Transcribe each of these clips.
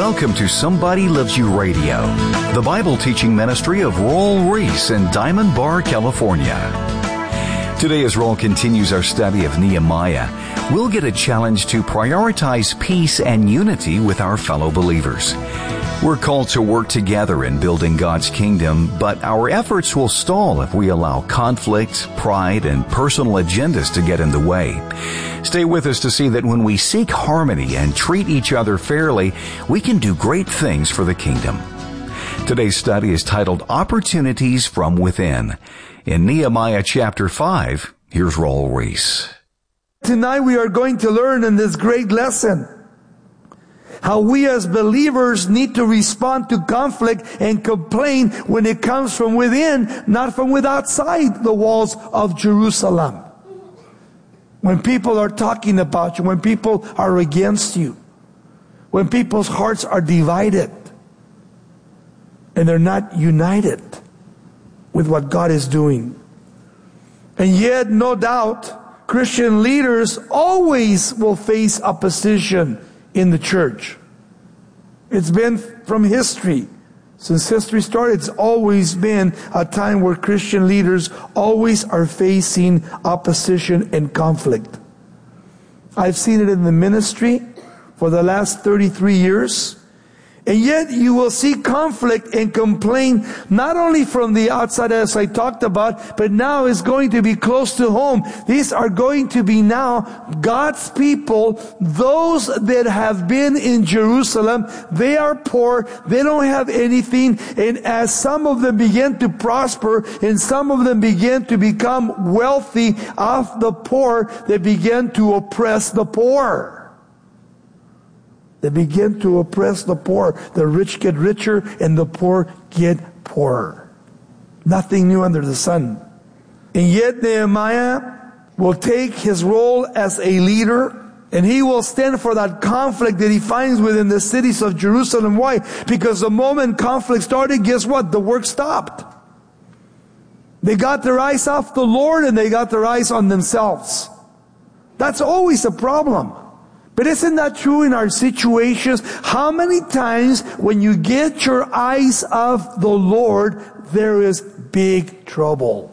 Welcome to Somebody Loves You Radio, the Bible teaching ministry of Roel Reese in Diamond Bar, California. Today, as Roel continues our study of Nehemiah, we'll get a challenge to prioritize peace and unity with our fellow believers. We're called to work together in building God's kingdom, but our efforts will stall if we allow conflict, pride, and personal agendas to get in the way. Stay with us to see that when we seek harmony and treat each other fairly, we can do great things for the kingdom. Today's study is titled Opportunities from Within. In Nehemiah chapter 5, here's Roel Reese. Tonight we are going to learn in this great lesson how we as believers need to respond to conflict and complain when it comes from within, not from outside the walls of Jerusalem. When people are talking about you, when people are against you, when people's hearts are divided and they're not united with what God is doing. And yet, no doubt, Christian leaders always will face opposition in the church. It's been from history. Since history started, it's always been a time where Christian leaders always are facing opposition and conflict. I've seen it in the ministry for the last 33 years. And yet you will see conflict and complaint not only from the outside as I talked about, but now is going to be close to home. These are going to be now God's people, those that have been in Jerusalem. They are poor, they don't have anything, and as some of them begin to prosper and some of them begin to become wealthy of the poor, they begin to oppress the poor. They begin to oppress the poor. The rich get richer and the poor get poorer. Nothing new under the sun. And yet Nehemiah will take his role as a leader and he will stand for that conflict that he finds within the cities of Jerusalem. Why? Because the moment conflict started, guess what? The work stopped. They got their eyes off the Lord and they got their eyes on themselves. That's always a problem. But isn't that true in our situations? How many times when you get your eyes off the Lord, there is big trouble.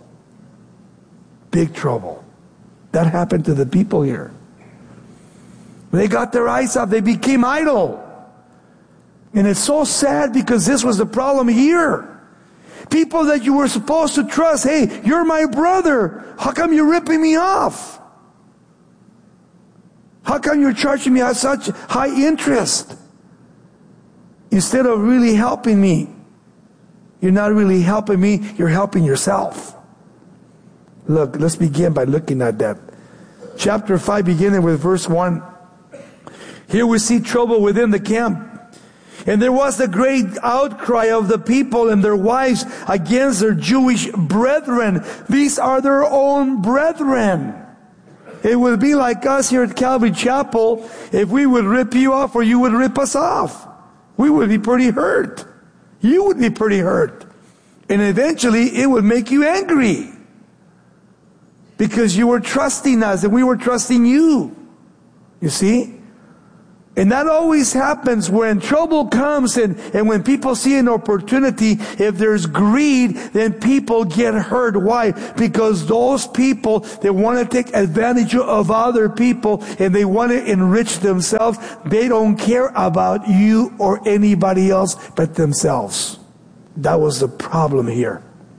Big trouble. That happened to the people here. They got their eyes off, they became idle. And it's so sad because this was the problem here. People that you were supposed to trust, hey, you're my brother. How come you're ripping me off? How come you're charging me at such high interest? Instead of really helping me, you're not really helping me, you're helping yourself. Look, let's begin by looking at that. Chapter 5, beginning with verse 1. Here we see trouble within the camp. And there was a great outcry of the people and their wives against their Jewish brethren. These are their own brethren. It would be like us here at Calvary Chapel if we would rip you off or you would rip us off. We would be pretty hurt. You would be pretty hurt. And eventually it would make you angry. Because you were trusting us and we were trusting you. You see? And that always happens when trouble comes and when people see an opportunity. If there's greed, then people get hurt. Why? Because those people, they want to take advantage of other people and they want to enrich themselves. They don't care about you or anybody else but themselves. That was the problem here.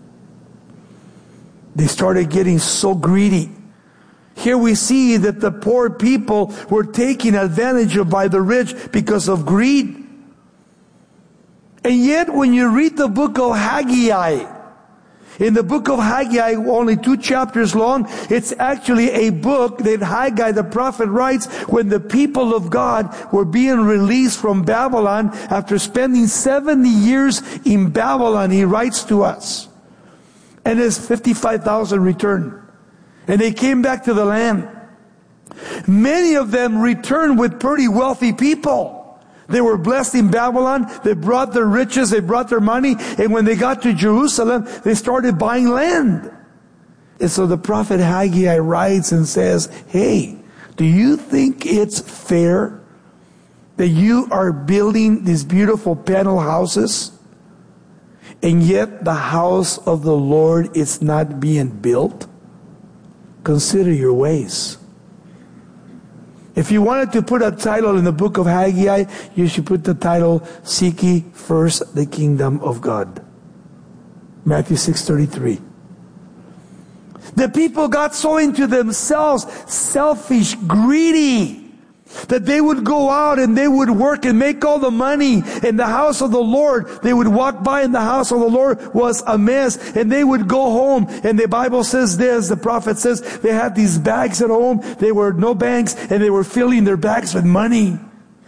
They started getting so greedy. Here we see that the poor people were taken advantage of by the rich because of greed. And yet when you read the book of Haggai, in the book of Haggai, only 2 chapters long, it's actually a book that Haggai the prophet writes when the people of God were being released from Babylon after spending 70 years in Babylon. He writes to us. And his 55,000 returned. And they came back to the land. Many of them returned with pretty wealthy people. They were blessed in Babylon. They brought their riches. They brought their money. And when they got to Jerusalem, they started buying land. And so the prophet Haggai writes and says, hey, do you think it's fair that you are building these beautiful panel houses, and yet the house of the Lord is not being built? Consider your ways. If you wanted to put a title in the book of Haggai, you should put the title, Seek Ye First the Kingdom of God. Matthew 6:33. The people got so into themselves, selfish, greedy, that they would go out and they would work and make all the money in the house of the Lord. They would walk by and the house of the Lord was a mess, and they would go home. And the Bible says this, the prophet says, they had these bags at home. They were no banks, and they were filling their bags with money.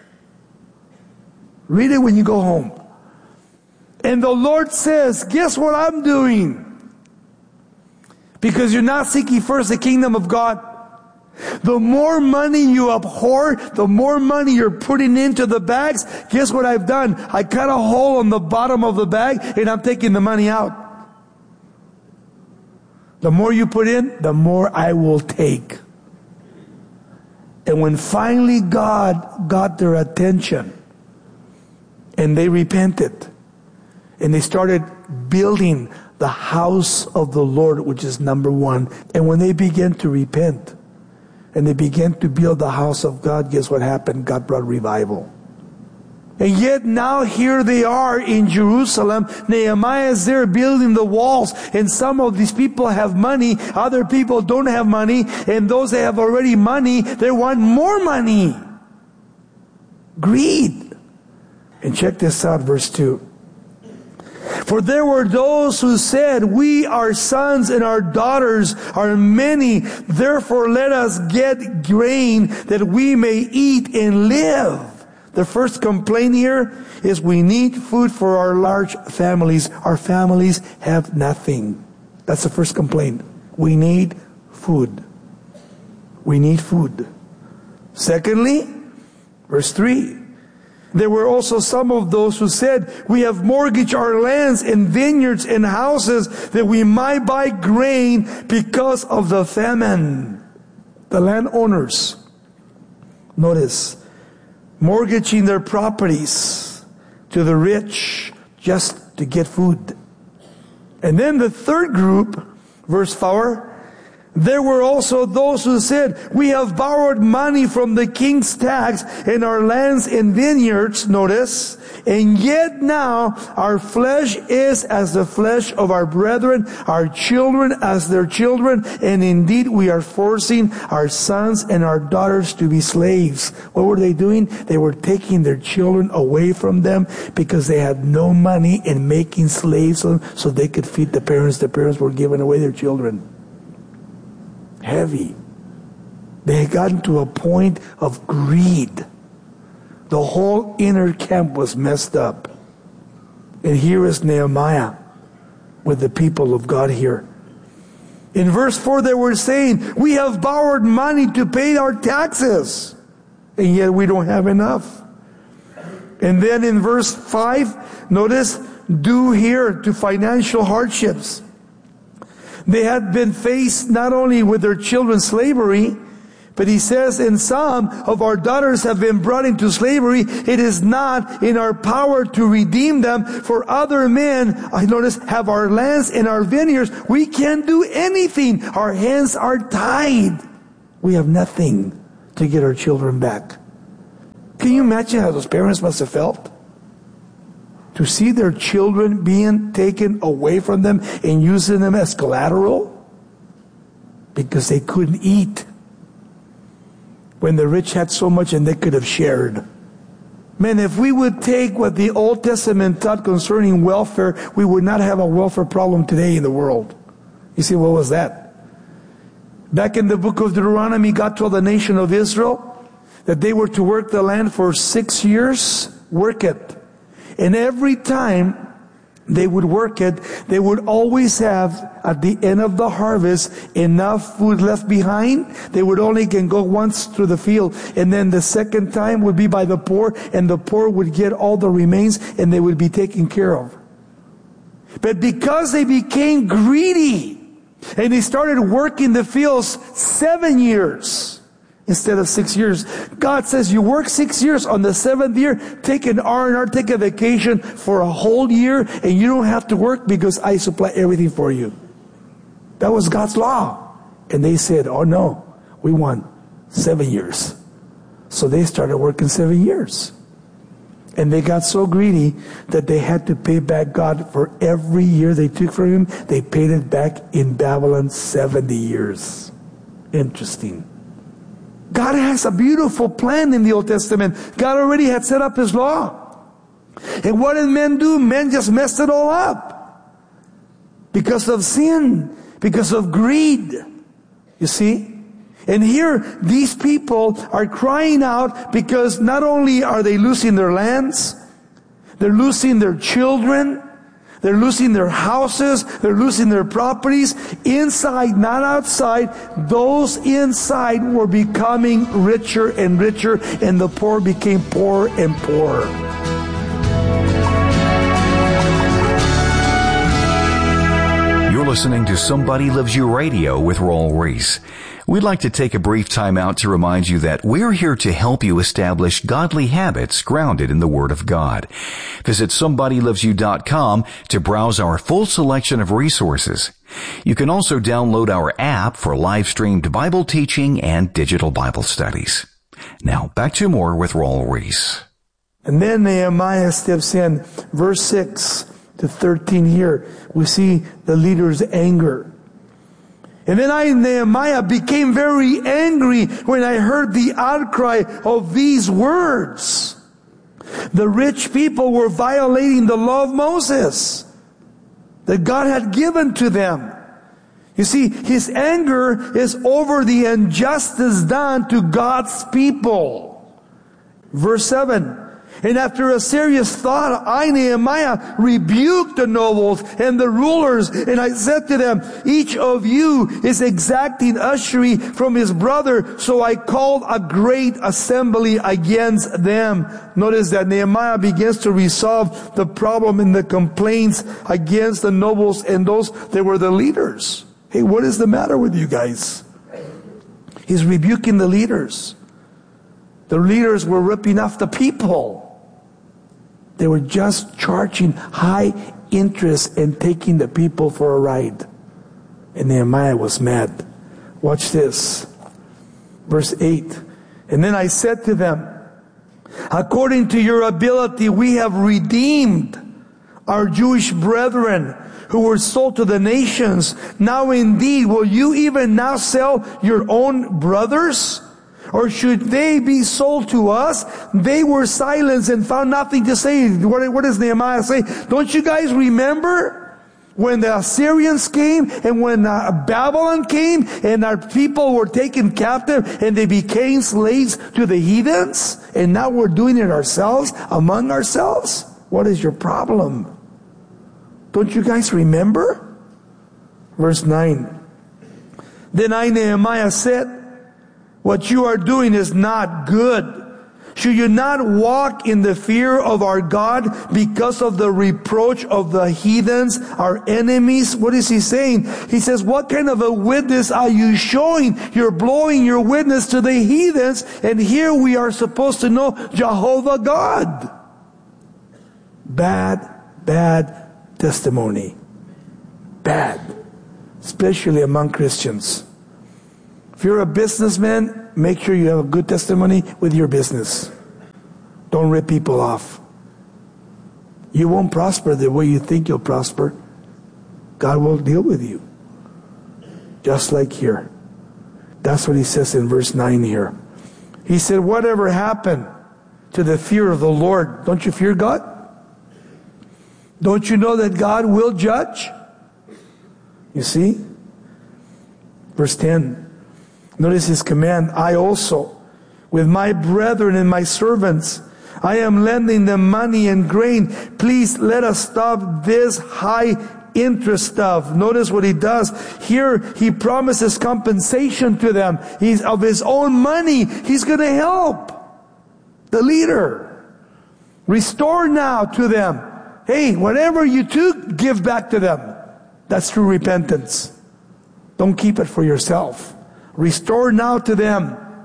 Read it when you go home. And the Lord says, guess what I'm doing? Because you're not seeking first the kingdom of God. The more money you abhor, the more money you're putting into the bags. Guess what I've done? I cut a hole on the bottom of the bag, and I'm taking the money out. The more you put in, the more I will take. And when finally God got their attention, and they repented, and they started building the house of the Lord, which is number one. And when they began to repent, and they began to build the house of God, guess what happened? God brought revival. And yet now here they are in Jerusalem. Nehemiah is there building the walls. And some of these people have money. Other people don't have money. And those that have already money, they want more money. Greed. And check this out, verse 2. For there were those who said, we, our sons and our daughters are many, therefore let us get grain that we may eat and live. The first complaint here is we need food for our large families. Our families have nothing. That's the first complaint. We need food. We need food. Secondly, verse 3. There were also some of those who said, we have mortgaged our lands and vineyards and houses that we might buy grain because of the famine. The landowners, notice, mortgaging their properties to the rich just to get food. And then the third group, verse 4, there were also those who said, we have borrowed money from the king's tax in our lands and vineyards, notice, and yet now our flesh is as the flesh of our brethren, our children as their children, and indeed we are forcing our sons and our daughters to be slaves. What were they doing? They were taking their children away from them because they had no money and making slaves so they could feed the parents. The parents were giving away their children. Heavy. They had gotten to a point of greed. The whole inner camp was messed up. And here is Nehemiah with the people of God here. In verse 4 they were saying, we have borrowed money to pay our taxes, and yet we don't have enough. And then in verse 5, notice, due here to financial hardships. They had been faced not only with their children's slavery, but he says, and some of our daughters have been brought into slavery. It is not in our power to redeem them, for other men, I notice, have our lands and our vineyards. We can't do anything. Our hands are tied. We have nothing to get our children back. Can you imagine how those parents must have felt? To see their children being taken away from them and using them as collateral because they couldn't eat when the rich had so much and they could have shared. Man, if we would take what the Old Testament taught concerning welfare, we would not have a welfare problem today in the world. You see, what was that? Back in the book of Deuteronomy, God told the nation of Israel that they were to work the land for 6 years, work it. And every time they would work it, they would always have, at the end of the harvest, enough food left behind. They would only can go once through the field. And then the second time would be by the poor, and the poor would get all the remains, and they would be taken care of. But because they became greedy, and they started working the fields 7 years, instead of 6 years. God says, you work 6 years. On the 7th year, take an R&R, take a vacation for a whole year, and you don't have to work because I supply everything for you. That was God's law. And they said, oh no, we want 7 years. So they started working 7 years. And they got so greedy that they had to pay back God for every year they took from Him. They paid it back in Babylon 70 years. Interesting. God has a beautiful plan in the Old Testament. God already had set up His law. And what did men do? Men just messed it all up. Because of sin. Because of greed. You see? And here, these people are crying out because not only are they losing their lands, they're losing their children, they're losing their houses, they're losing their properties. Inside, not outside, those inside were becoming richer and richer, and the poor became poorer and poorer. You're listening to Somebody Loves You Radio with Raul Ries. We'd like to take a brief time out to remind you that we're here to help you establish godly habits grounded in the Word of God. Visit SomebodyLovesYou.com to browse our full selection of resources. You can also download our app for live-streamed Bible teaching and digital Bible studies. Now, back to more with Raul Ries. And then Nehemiah steps in. Verse 6 to 13 here, we see the leader's anger. And then Nehemiah, became very angry when I heard the outcry of these words. The rich people were violating the law of Moses that God had given to them. You see, his anger is over the injustice done to God's people. Verse 7. And after a serious thought, I, Nehemiah, rebuked the nobles and the rulers, and I said to them, each of you is exacting usury from his brother. So I called a great assembly against them. Notice that Nehemiah begins to resolve the problem and the complaints against the nobles and those that were the leaders. Hey, what is the matter with you guys? He's rebuking the leaders. The leaders were ripping off the people. They were just charging high interest and taking the people for a ride. And Nehemiah was mad. Watch this. Verse 8. And then I said to them, according to your ability, we have redeemed our Jewish brethren who were sold to the nations. Now indeed, will you even now sell your own brothers? Or should they be sold to us? They were silenced and found nothing to say. What does Nehemiah say? Don't you guys remember when the Assyrians came and when Babylon came and our people were taken captive and they became slaves to the heathens? And now we're doing it ourselves, among ourselves? What is your problem? Don't you guys remember? Verse 9. Then I, Nehemiah, said, what you are doing is not good. Should you not walk in the fear of our God because of the reproach of the heathens, our enemies? What is he saying? He says, what kind of a witness are you showing? You're blowing your witness to the heathens, and here we are supposed to know Jehovah God. Bad testimony. Bad. Especially among Christians. If you're a businessman, make sure you have a good testimony with your business. Don't rip people off. You won't prosper the way you think you'll prosper. God will deal with you. Just like here. That's what he says in verse 9 here. He said, whatever happened to the fear of the Lord? Don't you fear God? Don't you know that God will judge? You see? Verse 10. Notice his command. I also, with my brethren and my servants, I am lending them money and grain. Please let us stop this high interest stuff. Notice what he does. Here he promises compensation to them. He's of his own money. He's going to help the leader. Restore now to them. Hey, whatever you took, give back to them. That's true repentance. Don't keep it for yourself. Restore now to them.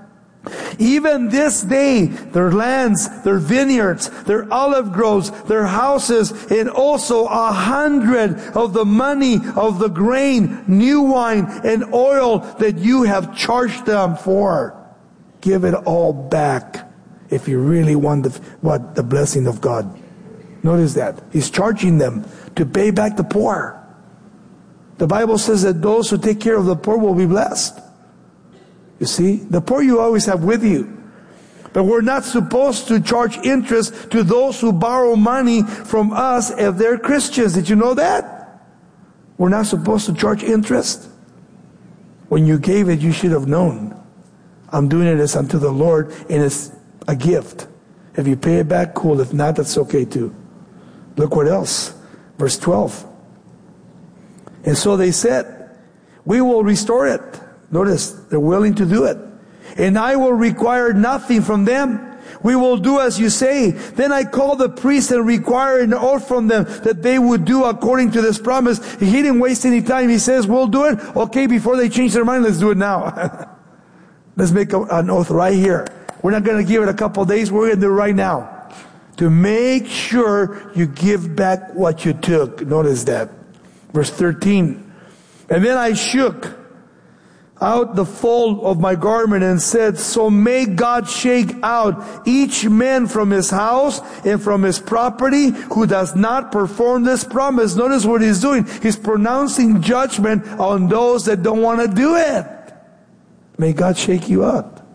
Even this day, their lands, their vineyards, their olive groves, their houses, and also 100 of the money of the grain, new wine, and oil that you have charged them for. Give it all back if you really want the blessing of God. Notice that. He's charging them to pay back the poor. The Bible says that those who take care of the poor will be blessed. You see, the poor you always have with you. But we're not supposed to charge interest to those who borrow money from us if they're Christians. Did you know that? We're not supposed to charge interest. When you gave it, you should have known. I'm doing it as unto the Lord, and it's a gift. If you pay it back, cool. If not, that's okay too. Look what else. Verse 12. And so they said, we will restore it. Notice, they're willing to do it. And I will require nothing from them. We will do as you say. Then I called the priests and required an oath from them that they would do according to this promise. He didn't waste any time. He says, we'll do it. Okay, before they change their mind, let's do it now. Let's make an oath right here. We're not going to give it a couple of days. We're going to do it right now. To make sure you give back what you took. Notice that. Verse 13. And then I shook out the fold of my garment and said, so may God shake out each man from his house and from his property who does not perform this promise. Notice what he's doing. He's pronouncing judgment on those that don't want to do it. May God shake you out.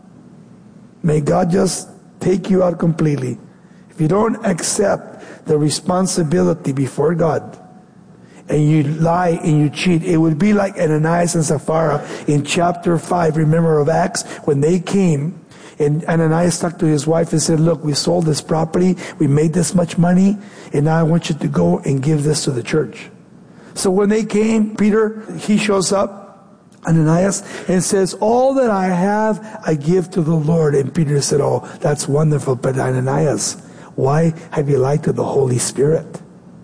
May God just take you out completely. If you don't accept the responsibility before God, and you lie and you cheat, it would be like Ananias and Sapphira in chapter 5, remember, of Acts, when they came and Ananias talked to his wife and said, look, we sold this property, we made this much money, and now I want you to go and give this to the church. So when they came, Peter, he shows up, Ananias, and says, all that I have, I give to the Lord. And Peter said, oh, that's wonderful, but Ananias, why have you lied to the Holy Spirit?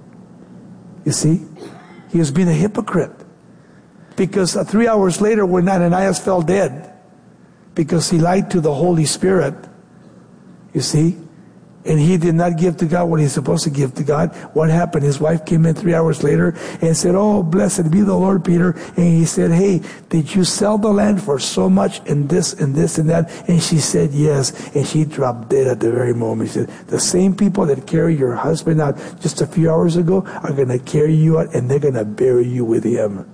You see? He was being a hypocrite. Because 3 hours later, when Ananias fell dead, because he lied to the Holy Spirit, you see, and he did not give to God what he's supposed to give to God, what happened? His wife came in 3 hours later and said, oh, blessed be the Lord, Peter. And he said, hey, did you sell the land for so much and this and this and that? And she said, yes. And she dropped dead at the very moment. She said, the same people that carry your husband out just a few hours ago are going to carry you out, and they're going to bury you with him.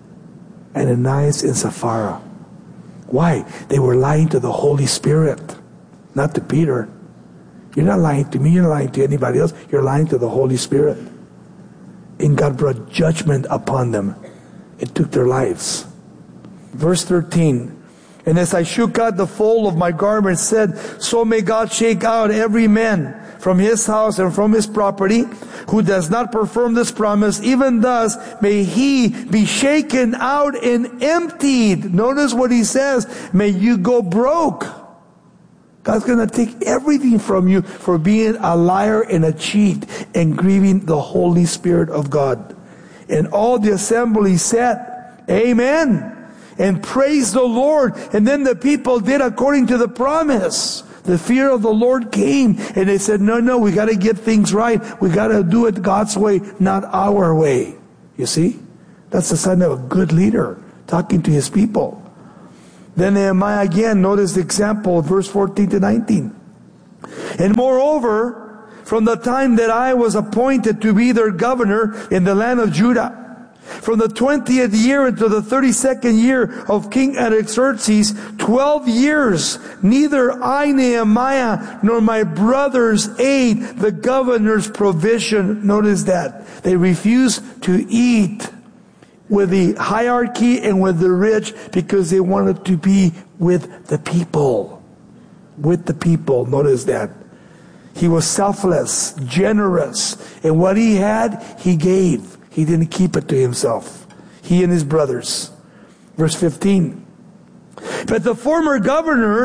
Ananias and Sapphira. Why? They were lying to the Holy Spirit, not to Peter. You're not lying to me, you're not lying to anybody else, you're lying to the Holy Spirit. And God brought judgment upon them. It took their lives. Verse 13. And as I shook out the fold of my garment, said, so may God shake out every man from his house and from his property who does not perform this promise. Even thus may he be shaken out and emptied. Notice what he says. May you go broke. God's going to take everything from you for being a liar and a cheat and grieving the Holy Spirit of God. And all the assembly said, amen, and praised the Lord. And then the people did according to the promise. The fear of the Lord came, and they said, no, we got to get things right. We got to do it God's way, not our way. You see? That's the sign of a good leader, talking to his people. Then Nehemiah again, notice the example of verse 14 to 19. And moreover, from the time that I was appointed to be their governor in the land of Judah, from the 20th year until the 32nd year of King Artaxerxes, 12 years, neither I, Nehemiah, nor my brothers ate the governor's provision. Notice that. They refused to eat with the hierarchy and with the rich because they wanted to be with the people. With the people. Notice that. He was selfless, generous, and what he had, he gave. He didn't keep it to himself. He and his brothers. Verse 15. But the former governors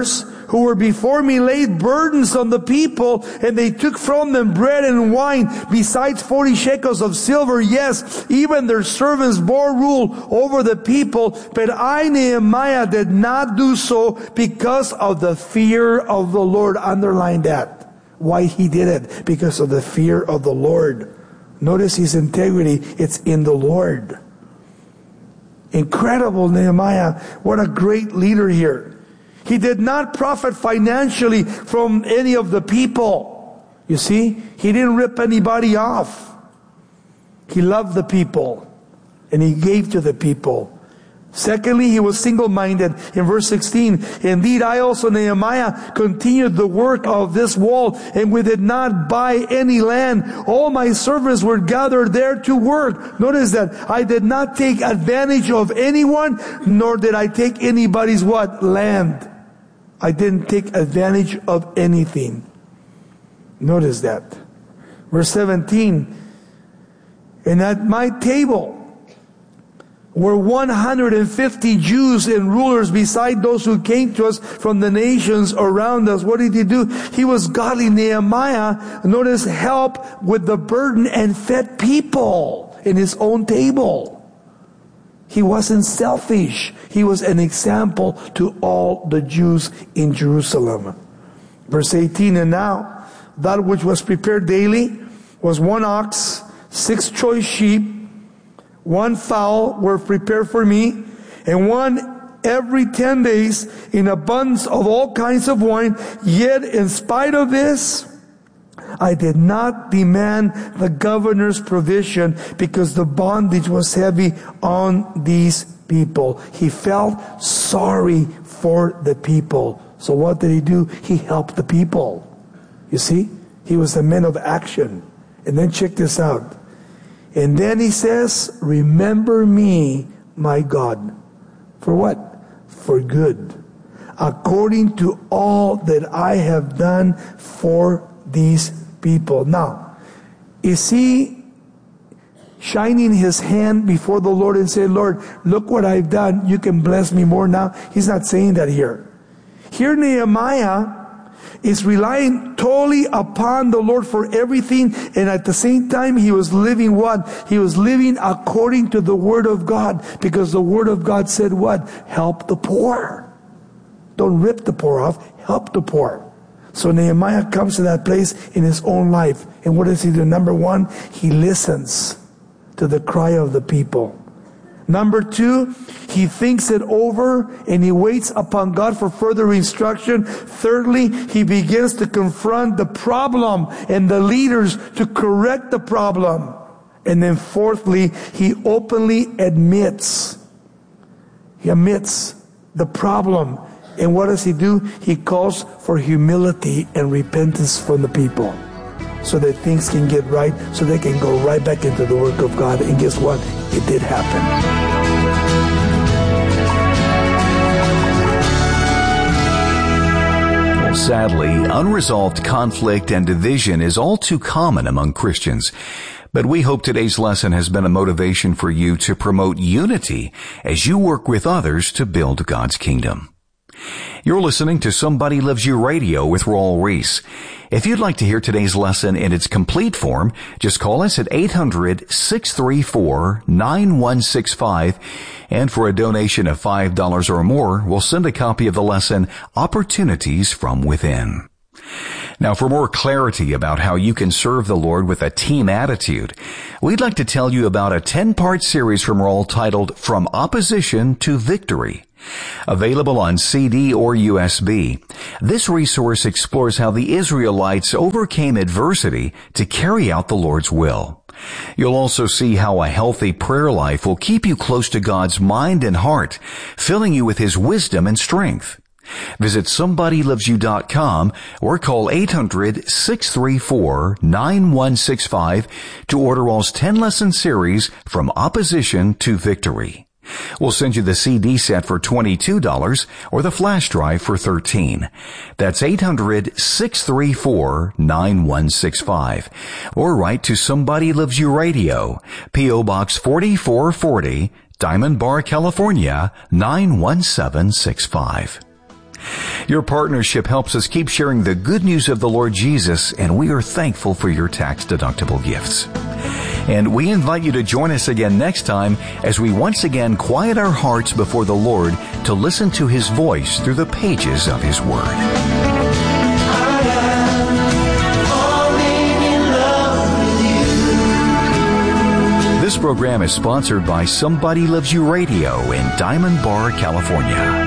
who were before me laid burdens on the people, and they took from them bread and wine, besides 40 shekels of silver. Yes, even their servants bore rule over the people. But I, Nehemiah, did not do so because of the fear of the Lord. Underline that. Why he did it? Because of the fear of the Lord. Notice his integrity. It's in the Lord. Incredible, Nehemiah. What a great leader here. He did not profit financially from any of the people. You see, he didn't rip anybody off. He loved the people, and he gave to the people. Secondly, he was single-minded. In verse 16, indeed, I also, Nehemiah, continued the work of this wall, and we did not buy any land. All my servants were gathered there to work. Notice that I did not take advantage of anyone, nor did I take anybody's what? Land. I didn't take advantage of anything. Notice that. Verse 17, and at my table were 150 Jews and rulers beside those who came to us from the nations around us. What did he do? He was godly. Nehemiah, notice, helped with the burden and fed people in his own table. He wasn't selfish. He was an example to all the Jews in Jerusalem. Verse 18, and now that which was prepared daily was 1 ox, 6 choice sheep, 1 fowl were prepared for me, and 1 every 10 days in abundance of all kinds of wine. Yet in spite of this, I did not demand the governor's provision, because the bondage was heavy on these people. He felt sorry for the people. So what did he do? He helped the people. You see, he was a man of action. And then check this out. And then he says, remember me, my God. For what? For good. According to all that I have done for these people. Now, is he shining his hand before the Lord and say, Lord, look what I've done. You can bless me more now? He's not saying that here. Here Nehemiah is relying totally upon the Lord for everything, and at the same time he was living what? He was living according to the Word of God, because the Word of God said what? Help the poor. Don't rip the poor off, help the poor. So Nehemiah comes to that place in his own life, and what does he do? Number 1, he listens to the cry of the people. Number 2, he thinks it over and he waits upon God for further instruction. Thirdly, he begins to confront the problem and the leaders to correct the problem. And then fourthly, he openly admits. He admits the problem. And what does he do? He calls for humility and repentance from the people, so that things can get right, so they can go right back into the work of God. And guess what? It did happen. Well, sadly, unresolved conflict and division is all too common among Christians. But we hope today's lesson has been a motivation for you to promote unity as you work with others to build God's kingdom. You're listening to Somebody Loves You Radio with Raul Ries. If you'd like to hear today's lesson in its complete form, just call us at 800-634-9165, and for a donation of $5 or more, we'll send a copy of the lesson, Opportunities from Within. Now, for more clarity about how you can serve the Lord with a team attitude, we'd like to tell you about a 10-part series from Raul titled From Opposition to Victory. Available on CD or USB, this resource explores how the Israelites overcame adversity to carry out the Lord's will. You'll also see how a healthy prayer life will keep you close to God's mind and heart, filling you with His wisdom and strength. Visit SomebodyLovesYou.com or call 800-634-9165 to order Raul's 10-lesson series From Opposition to Victory. We'll send you the CD set for $22 or the flash drive for $13. That's 800-634-9165. Or write to Somebody Loves You Radio, P.O. Box 4440, Diamond Bar, California, 91765. Your partnership helps us keep sharing the good news of the Lord Jesus, and we are thankful for your tax-deductible gifts. And we invite you to join us again next time as we once again quiet our hearts before the Lord to listen to His voice through the pages of His Word. This program is sponsored by Somebody Loves You Radio in Diamond Bar, California.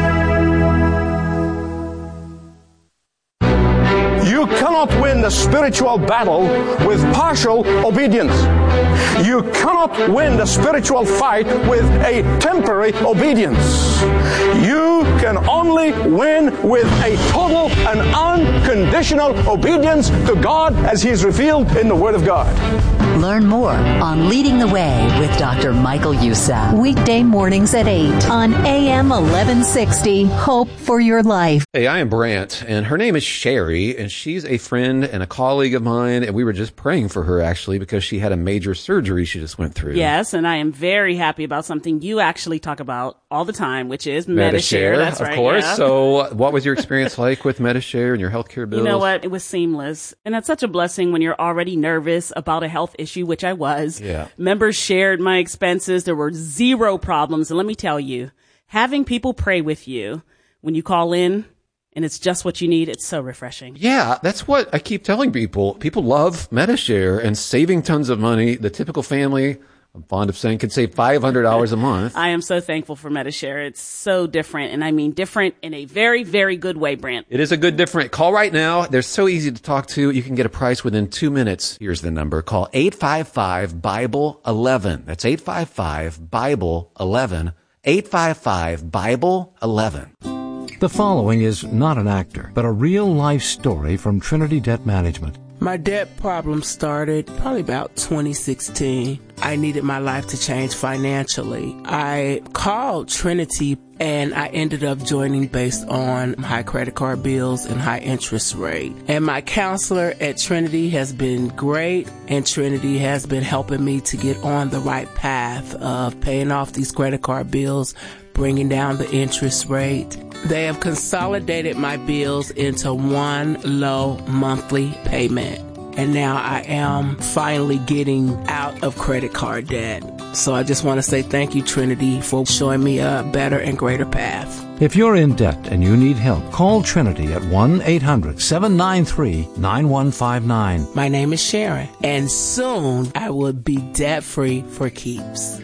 You cannot win the spiritual battle with partial obedience. You cannot win the spiritual fight with a temporary obedience. You can only win with a total and unconditional obedience to God as He is revealed in the Word of God. Learn more on Leading the Way with Dr. Michael Youssef. Weekday mornings at 8 on AM 1160. Hope for your life. Hey, I am Brant, and her name is Sherry, and she's a friend and a colleague of mine, and we were just praying for her, actually, because she had a major surgery she just went through. Yes, and I am very happy about something you actually talk about all the time, which is Medi-Share. That's right. Of course. Yeah. So what was your experience like with Medi-Share and your healthcare bills? You know what? It was seamless. And that's such a blessing when you're already nervous about a health issue, which I was. Yeah. Members shared my expenses. There were zero problems. And let me tell you, having people pray with you when you call in and it's just what you need, it's so refreshing. Yeah, that's what I keep telling people. People love Medi-Share and saving tons of money. The typical family, I'm fond of saying, can save $500 a month. I am so thankful for Medi-Share. It's so different, and I mean different in a very, very good way, Brant. It is a good different. Call right now. They're so easy to talk to. You can get a price within 2 minutes. Here's the number. Call 855-BIBLE-11. That's 855-BIBLE-11. 855-BIBLE-11. The following is not an actor, but a real-life story from Trinity Debt Management. My debt problem started probably about 2016. I needed my life to change financially. I called Trinity and I ended up joining based on high credit card bills and high interest rate. And my counselor at Trinity has been great, and Trinity has been helping me to get on the right path of paying off these credit card bills, bringing down the interest rate. They have consolidated my bills into one low monthly payment. And now I am finally getting out of credit card debt. So I just want to say thank you, Trinity, for showing me a better and greater path. If you're in debt and you need help, call Trinity at 1-800-793-9159. My name is Sharon, and soon I will be debt-free for keeps.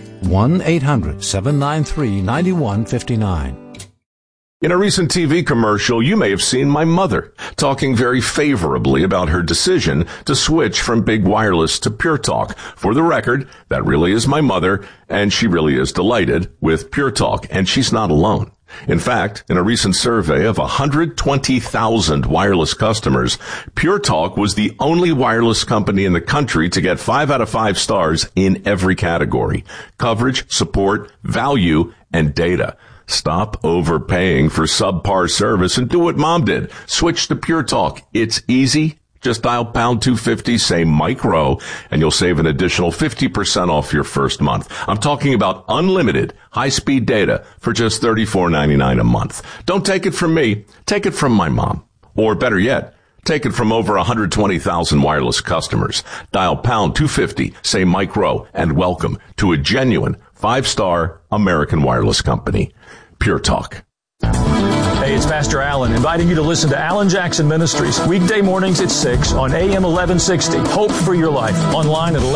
1-800-793-9159. In a recent TV commercial, you may have seen my mother talking very favorably about her decision to switch from big wireless to Pure Talk. For the record, that really is my mother, and she really is delighted with Pure Talk, and she's not alone. In fact, in a recent survey of 120,000 wireless customers, Pure Talk was the only wireless company in the country to get 5 out of 5 stars in every category: coverage, support, value, and data. Stop overpaying for subpar service and do what Mom did. Switch to Pure Talk. It's easy. Just dial pound 250, say Mike Rowe, and you'll save an additional 50% off your first month. I'm talking about unlimited high-speed data for just $34.99 a month. Don't take it from me. Take it from my mom. Or better yet, take it from over 120,000 wireless customers. Dial pound 250, say Mike Rowe, and welcome to a genuine 5-star American wireless company. Pure Talk. Hey, it's Pastor Allen, inviting you to listen to Alan Jackson Ministries, weekday mornings at 6 on AM 1160. Hope for your life. Online at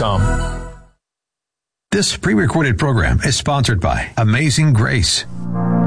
1160hope.com. This pre-recorded program is sponsored by Amazing Grace.